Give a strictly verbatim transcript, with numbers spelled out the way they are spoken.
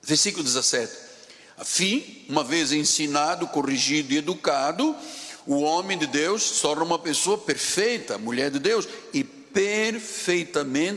Versículo dezessete. A fim, uma vez ensinado, corrigido e educado, o homem de Deus se torna uma pessoa perfeita, mulher de Deus, e perfeitamente